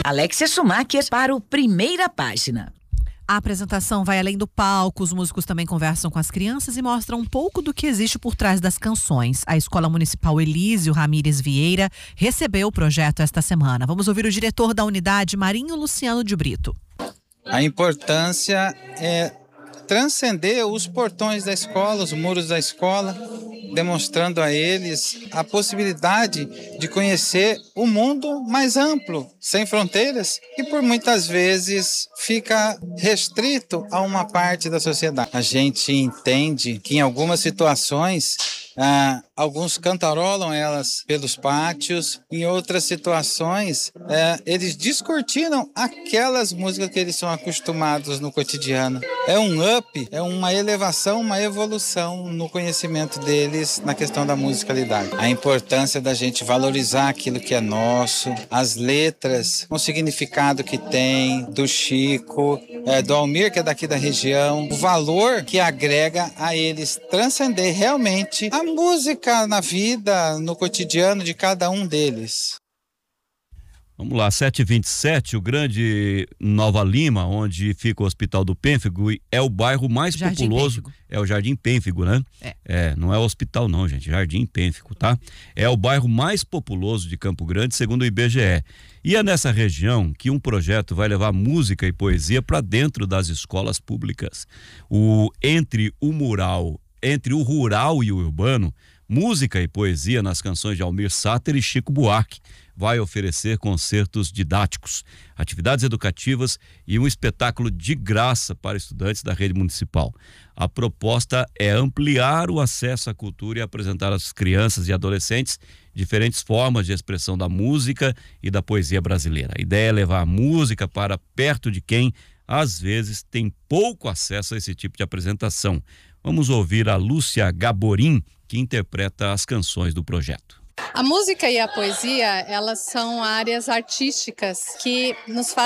Alexia Schumacher para o Primeira Página. A apresentação vai além do palco, os músicos também conversam com as crianças e mostram um pouco do que existe por trás das canções. A Escola Municipal Elísio Ramírez Vieira recebeu o projeto esta semana. Vamos ouvir o diretor da unidade, Marinho Luciano de Brito. A importância é transcender os portões da escola, os muros da escola, demonstrando a eles a possibilidade de conhecer o mundo mais amplo, sem fronteiras, que por muitas vezes fica restrito a uma parte da sociedade. A gente entende que em algumas situações alguns cantarolam elas pelos pátios, em outras situações eles descortinam aquelas músicas que eles são acostumados no cotidiano. É um up, é uma elevação, uma evolução no conhecimento deles na questão da musicalidade. A importância da gente valorizar aquilo que é nosso, as letras, o significado que tem, do Chico, do Almir, que é daqui da região, o valor que agrega a eles transcender realmente a música na vida, no cotidiano de cada um deles. Vamos lá, 7h27, o grande Nova Lima, onde fica o Hospital do Pênfigo, é o bairro mais populoso. Pênfigo. É o Jardim Pênfigo, né? Não é o hospital não, gente, Jardim Pênfigo, tá? É o bairro mais populoso de Campo Grande, segundo o IBGE. E é nessa região que um projeto vai levar música e poesia para dentro das escolas públicas. Entre o rural e o urbano, música e poesia nas canções de Almir Sater e Chico Buarque vai oferecer concertos didáticos, atividades educativas e um espetáculo de graça para estudantes da rede municipal. A proposta é ampliar o acesso à cultura e apresentar às crianças e adolescentes diferentes formas de expressão da música e da poesia brasileira. A ideia é levar a música para perto de quem, às vezes, tem pouco acesso a esse tipo de apresentação. Vamos ouvir a Lúcia Gaborim, que interpreta as canções do projeto. A música e a poesia, elas são áreas artísticas que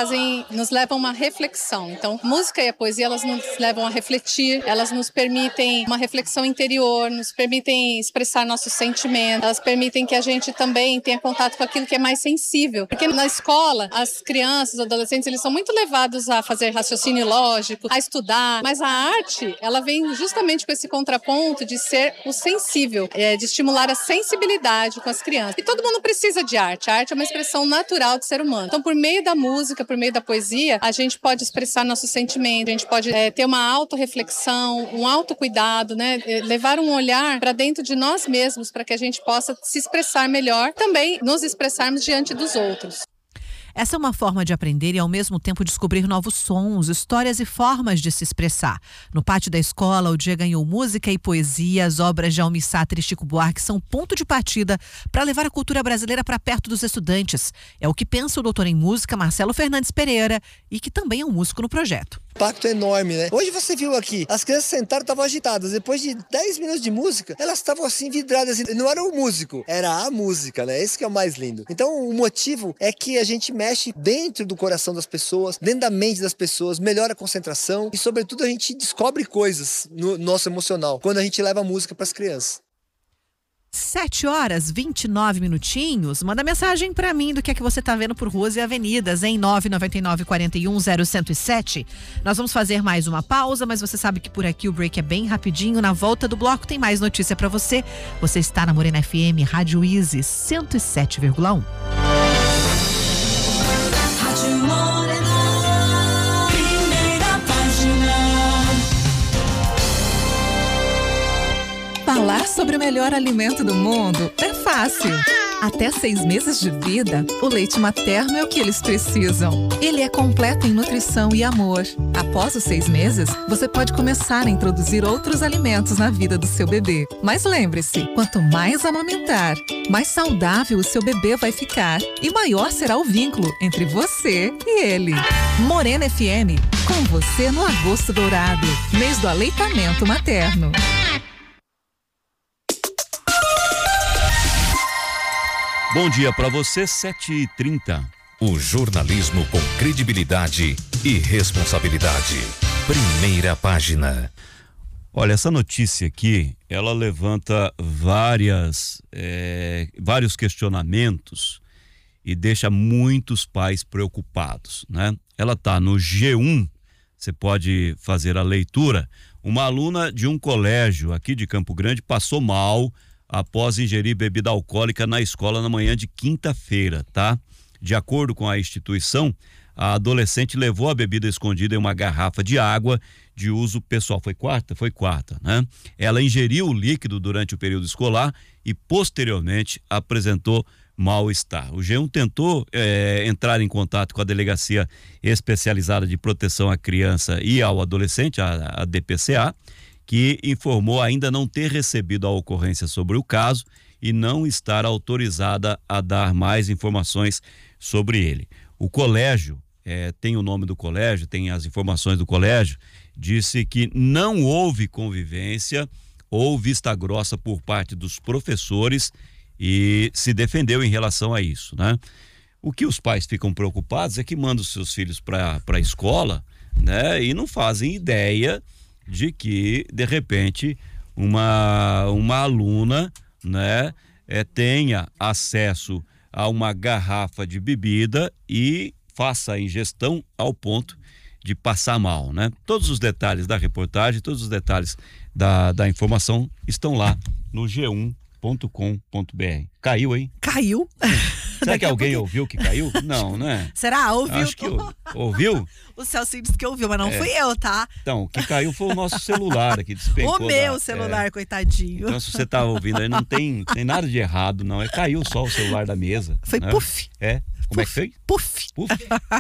nos levam a uma reflexão. Então, a música e a poesia, elas nos levam a refletir, elas nos permitem uma reflexão interior, nos permitem expressar nossos sentimentos, elas permitem que a gente também tenha contato com aquilo que é mais sensível. Porque na escola, as crianças, os adolescentes, eles são muito levados a fazer raciocínio lógico, a estudar, mas a arte, ela vem justamente com esse contraponto de ser o sensível, de estimular a sensibilidade com as crianças. E todo mundo precisa de arte. A arte é uma expressão natural do ser humano. Então, por meio da música, por meio da poesia, a gente pode expressar nossos sentimentos, a gente pode ter uma autorreflexão, um autocuidado, né? Levar um olhar para dentro de nós mesmos para que a gente possa se expressar melhor, também nos expressarmos diante dos outros. Essa é uma forma de aprender e ao mesmo tempo descobrir novos sons, histórias e formas de se expressar. No pátio da escola, o dia ganhou música e poesia. As obras de Almir Sater e Chico Buarque são ponto de partida para levar a cultura brasileira para perto dos estudantes. É o que pensa o doutor em música Marcelo Fernandes Pereira e que também é um músico no projeto. Impacto enorme, né? Hoje você viu aqui, as crianças sentaram, estavam agitadas. Depois de 10 minutos de música, elas estavam assim vidradas. Não era o músico, era a música, né? Esse que é o mais lindo. Então o motivo é que a gente mexe dentro do coração das pessoas, dentro da mente das pessoas, melhora a concentração e sobretudo a gente descobre coisas no nosso emocional quando a gente leva a música para as crianças. 7h29. Manda mensagem pra mim do que é que você tá vendo por ruas e avenidas em 999-41-0107. Nós vamos fazer mais uma pausa, mas você sabe que por aqui o break é bem rapidinho. Na volta do bloco tem mais notícia pra você. Você está na Morena FM, Rádio Easy 107,1. Rádio Morena, Primeira Página. Falar sobre o melhor alimento do mundo é fácil. Até 6 meses de vida, o leite materno é o que eles precisam. Ele é completo em nutrição e amor. Após os 6 meses, você pode começar a introduzir outros alimentos na vida do seu bebê. Mas lembre-se, quanto mais amamentar, mais saudável o seu bebê vai ficar e maior será o vínculo entre você e ele. Morena FM, com você no Agosto Dourado, mês do aleitamento materno. Bom dia para você, 7h30. O jornalismo com credibilidade e responsabilidade. Primeira Página. Olha, essa notícia aqui, ela levanta vários questionamentos e deixa muitos pais preocupados, né? Ela está no G1, você pode fazer a leitura. Uma aluna de um colégio aqui de Campo Grande passou mal após ingerir bebida alcoólica na escola na manhã de quinta-feira, tá? De acordo com a instituição, a adolescente levou a bebida escondida em uma garrafa de água de uso pessoal. Foi quarta, né? Ela ingeriu o líquido durante o período escolar e posteriormente apresentou mal-estar. O G1 tentou entrar em contato com a Delegacia Especializada de Proteção à Criança e ao Adolescente, a DPCA, que informou ainda não ter recebido a ocorrência sobre o caso e não estar autorizada a dar mais informações sobre ele. O colégio, tem o nome do colégio, tem as informações do colégio, disse que não houve convivência ou vista grossa por parte dos professores e se defendeu em relação a isso, né? O que os pais ficam preocupados é que mandam os seus filhos para a escola, né? E não fazem ideia de que, de repente, uma aluna, né, tenha acesso a uma garrafa de bebida e faça a ingestão ao ponto de passar mal, né? Todos os detalhes da reportagem, todos os detalhes da informação estão lá no g1.com.br. Caiu, hein? Caiu? Será que alguém ouviu que caiu? Não, né? Será? Ouviu? Acho que ouviu? O Celcinho disse que ouviu, mas não fui eu, tá? Então, o que caiu foi o nosso celular aqui, despencou. O meu celular, coitadinho. Então, se você tá ouvindo aí, não tem nada de errado, não. Caiu só o celular da mesa. Foi, né? Puf. Como é que foi? Puf. Puf.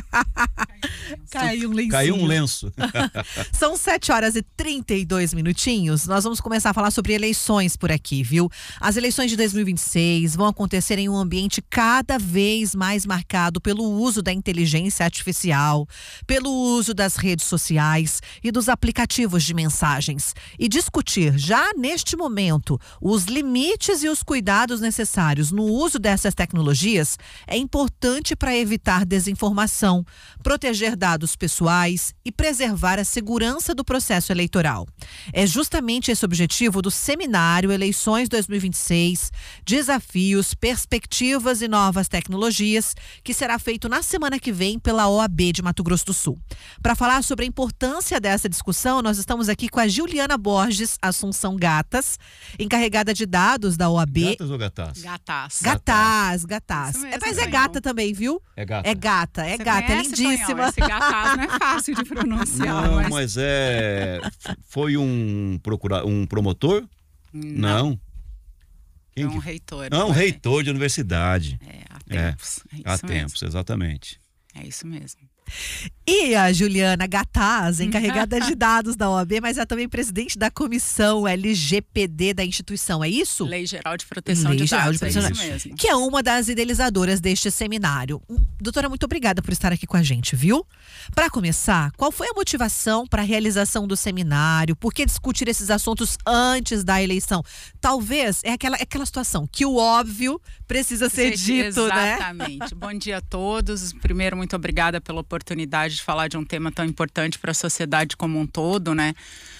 Caiu um lenço. Caiu um lenço. São 7h32. Nós vamos começar a falar sobre eleições por aqui, viu? As eleições de 2026 vão acontecer em um ambiente cada vez mais marcado pelo uso da inteligência artificial, pelo uso das redes sociais e dos aplicativos de mensagens. E discutir já neste momento os limites e os cuidados necessários no uso dessas tecnologias é importante para evitar desinformação, proteger dados pessoais e preservar a segurança do processo eleitoral. É justamente esse objetivo do seminário Eleições 2026, Desafios, Perspectivas e Novas Tecnologias, que será feito na semana que vem pela OAB de Mato Grosso do Sul. Para falar sobre a importância dessa discussão, nós estamos aqui com a Juliana Borges Assunção Gatas, encarregada de dados da OAB. Gatas ou gatás? Gatás. Mesmo, mas é gata também, viu? É gata. É gata, é lindíssima. Tonhão, esse gatás não é fácil de pronunciar. Não, mas foi um promotor? Não. Quem é um reitor. Não, um reitor de universidade. Há tempos. Há tempos, exatamente. É isso mesmo. E a Juliana Gataz, encarregada de dados da OAB, mas é também presidente da comissão LGPD da instituição, é isso? Lei Geral de Proteção de Dados, é isso mesmo. Que é uma das idealizadoras deste seminário. Doutora, muito obrigada por estar aqui com a gente, viu? Para começar, qual foi a motivação para a realização do seminário? Por que discutir esses assuntos antes da eleição? Talvez é aquela situação que o óbvio precisa ser dito, né? Exatamente. Bom dia a todos. Primeiro, muito obrigada pela oportunidade de falar de um tema tão importante para a sociedade como um todo, né?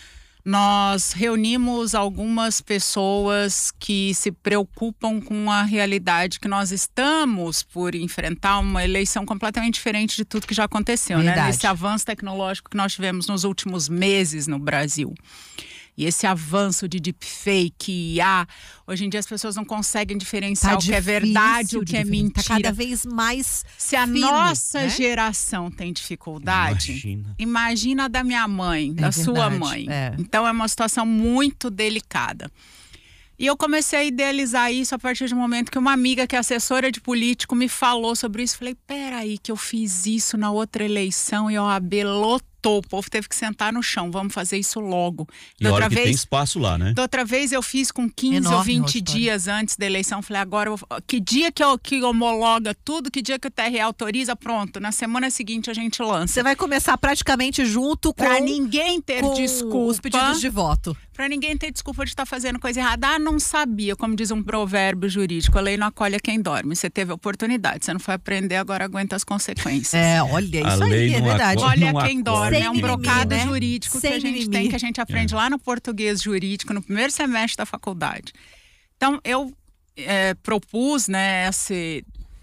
Nós reunimos algumas pessoas que se preocupam com a realidade que nós estamos por enfrentar, uma eleição completamente diferente de tudo que já aconteceu, né? Nesse avanço tecnológico que nós tivemos nos últimos meses no Brasil. E esse avanço de deepfake, IA, hoje em dia as pessoas não conseguem diferenciar o que é verdade, o que é mentira. Tá cada vez mais Se a nossa geração tem dificuldade, imagina a da minha mãe, da sua mãe. Então é uma situação muito delicada. E eu comecei a idealizar isso a partir do momento que uma amiga que é assessora de político me falou sobre isso. Falei, peraí, que eu fiz isso na outra eleição e a OAB lotou. O povo teve que sentar no chão, vamos fazer isso logo. E olha que tem espaço lá, né? Da outra vez eu fiz com 15 ou 20 dias antes da eleição. Falei, agora, que dia que homologa tudo, que dia que o TRE autoriza, pronto. Na semana seguinte a gente lança. Você vai começar praticamente junto com... Pra ninguém ter desculpa. Os pedidos de voto. Pra ninguém ter desculpa de estar fazendo coisa errada. Ah, não sabia, como diz um provérbio jurídico, a lei não acolhe a quem dorme. Você teve a oportunidade, você não foi aprender, agora aguenta as consequências. Olha, isso aí é verdade. Olha quem dorme. É um mimimi, brocado né? jurídico Sem que a gente mimimi. tem, que a gente aprende lá no português jurídico, no primeiro semestre da faculdade. Então, eu propus, né,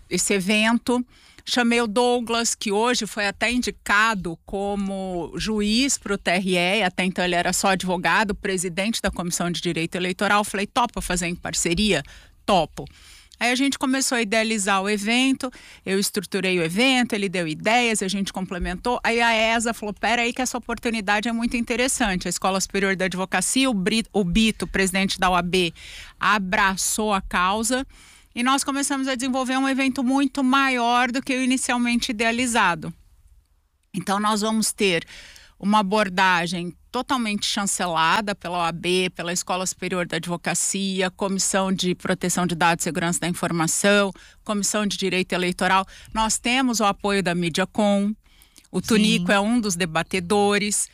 esse evento. Chamei o Douglas, que hoje foi até indicado como juiz para o TRE, até então ele era só advogado, presidente da Comissão de Direito Eleitoral. Falei, topa fazer em parceria? Topo. Aí a gente começou a idealizar o evento, eu estruturei o evento, ele deu ideias, a gente complementou. Aí a ESA falou, peraí que essa oportunidade é muito interessante. A Escola Superior da Advocacia, o Bito, presidente da OAB, abraçou a causa e nós começamos a desenvolver um evento muito maior do que o inicialmente idealizado. Então nós vamos ter uma abordagem totalmente chancelada pela OAB, pela Escola Superior da Advocacia, Comissão de Proteção de Dados e Segurança da Informação, Comissão de Direito Eleitoral. Nós temos o apoio da Mediacom, o Tunico é um dos debatedores,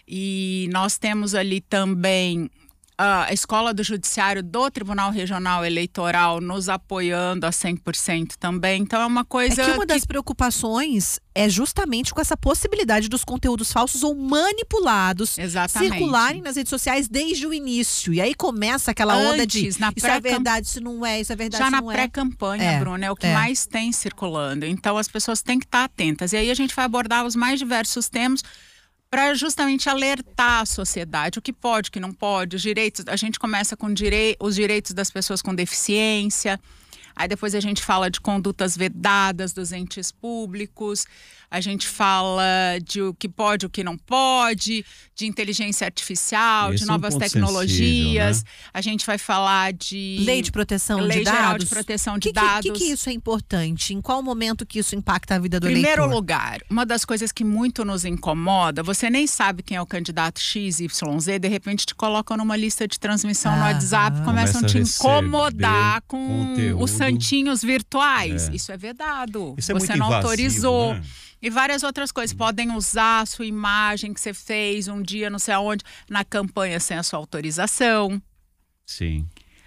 e nós temos ali também a Escola do Judiciário do Tribunal Regional Eleitoral nos apoiando a 100% também. Então é uma coisa... uma das preocupações é justamente com essa possibilidade dos conteúdos falsos ou manipulados circularem nas redes sociais desde o início. E aí começa aquela onda de isso é verdade, isso não é, isso é verdade, já isso na não é. pré-campanha, Bruna, é o que mais tem circulando. Então as pessoas têm que estar atentas. E aí a gente vai abordar os mais diversos temas para justamente alertar a sociedade, o que pode, o que não pode, os direitos. A gente começa com os direitos das pessoas com deficiência, aí depois a gente fala de condutas vedadas dos entes públicos, a gente fala de o que pode, o que não pode, de inteligência artificial, de novas tecnologias. Sensível, né? A gente vai falar de... Lei de proteção de dados. Lei Geral de Proteção de Dados. O que isso é importante? Em qual momento que isso impacta a vida do eleitor? eleitor? Primeiro lugar, uma das coisas que muito nos incomoda, você nem sabe quem é o candidato XYZ, de repente te colocam numa lista de transmissão no WhatsApp, começam a te incomodar com os santinhos virtuais. Isso é vedado. Isso é você muito não invasivo, autorizou. Né? E várias outras coisas. Podem usar a sua imagem que você fez um dia, não sei aonde, na campanha sem a sua autorização. Sim.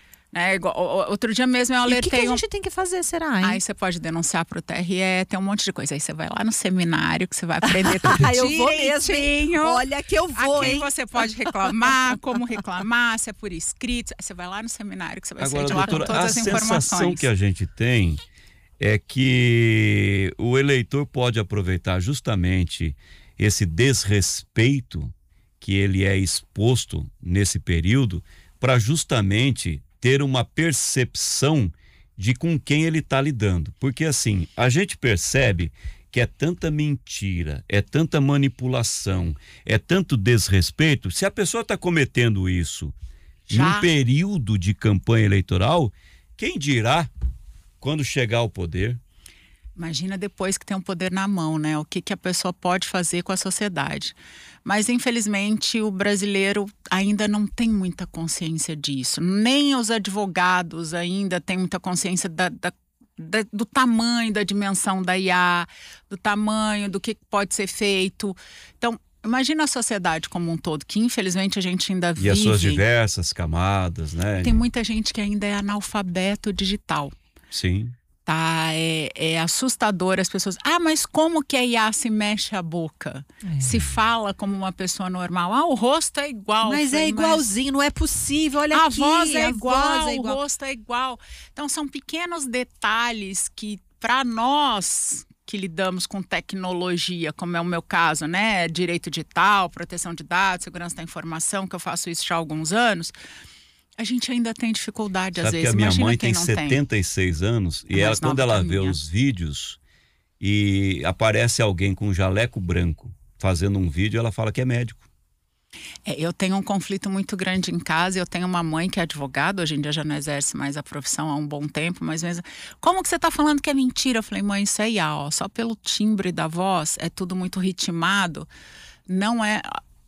Outro dia mesmo eu alertei... E o que a gente tem que fazer, será, hein? Aí você pode denunciar para o TRE, tem um monte de coisa. Aí você vai lá no seminário que você vai aprender tudo direitinho. Eu vou mesmo, hein? Olha que eu vou, hein? Aqui você pode reclamar, como reclamar, se é por escrito. Aí você vai lá no seminário que você vai sair de lá com todas as informações. A sensação que a gente tem é que o eleitor pode aproveitar justamente esse desrespeito que ele é exposto nesse período para justamente ter uma percepção de com quem ele está lidando. Porque assim, a gente percebe que é tanta mentira, é tanta manipulação, é tanto desrespeito. Se a pessoa está cometendo isso num período de campanha eleitoral, quem dirá quando chegar ao poder? Imagina depois que tem um poder na mão, né? O que a pessoa pode fazer com a sociedade. Mas, infelizmente, o brasileiro ainda não tem muita consciência disso. Nem os advogados ainda têm muita consciência do tamanho, da dimensão da IA, do tamanho, do que pode ser feito. Então, imagina a sociedade como um todo, que infelizmente a gente ainda vive... E as suas diversas camadas, né? Tem muita gente que ainda é analfabeto digital. Sim. Tá, é assustador as pessoas. Mas como que a IA se mexe a boca? Se fala como uma pessoa normal. O rosto é igual. Mas é igualzinho, não é possível. Olha a aqui, voz é igual, o rosto é igual. Então são pequenos detalhes que para nós que lidamos com tecnologia, como é o meu caso, né? Direito digital, proteção de dados, segurança da informação, que eu faço isso já há alguns anos. A gente ainda tem dificuldade, às vezes. Sabe que a minha mãe tem não 76 anos e ela, quando ela vê os vídeos e aparece alguém com um jaleco branco fazendo um vídeo, ela fala que é médico. Eu tenho um conflito muito grande em casa. Eu tenho uma mãe que é advogada, hoje em dia já não exerce mais a profissão há um bom tempo, mas mesmo... Como que você está falando que é mentira? Eu falei, mãe, isso é IA, só pelo timbre da voz, é tudo muito ritmado, não é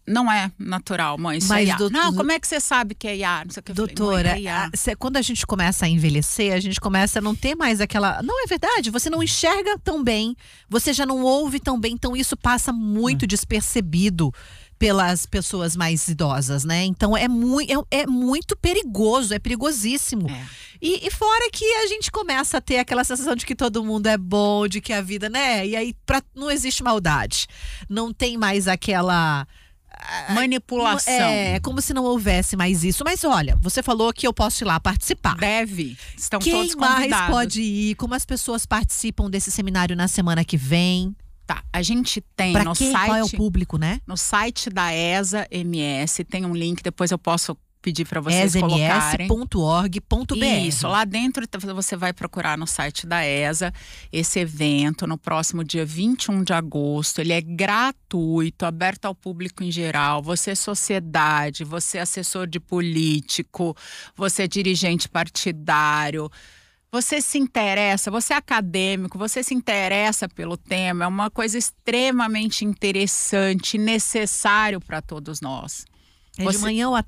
natural, mãe, isso é IA. Não, como é que você sabe que é IA? Não sei o que eu doutora, falei, mãe, é IA. Quando a gente começa a envelhecer, a gente começa a não ter mais aquela... Não, é verdade, você não enxerga tão bem, você já não ouve tão bem, então isso passa muito despercebido pelas pessoas mais idosas, né? Então é muito perigoso, é perigosíssimo. E fora que a gente começa a ter aquela sensação de que todo mundo é bom, de que a vida, né? E aí não existe maldade. Não tem mais aquela manipulação. É, como se não houvesse mais isso. Mas olha, você falou que eu posso ir lá participar. Deve. Estão Quem todos convidados. mais pode ir? Como as pessoas participam desse seminário na semana que vem? Tá, a gente tem pra no quem? site. Qual é o público, né? No site da ESA MS tem um link, depois eu posso pedir para vocês colocarem. esams.org.br. Isso, lá dentro você vai procurar no site da ESA esse evento no próximo dia 21 de agosto. Ele é gratuito, aberto ao público em geral. Você é sociedade, você é assessor de político, você é dirigente partidário. Você se interessa, você é acadêmico, você se interessa pelo tema, é uma coisa extremamente interessante, necessário para todos nós. É de manhã ou à